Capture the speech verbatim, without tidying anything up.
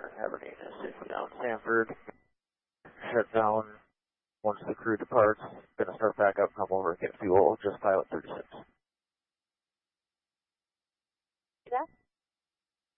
Aberdeen is safely down Sanford. Shut down once the crew departs. Gonna start back up, come over and get fuel, just pilot thirty-six.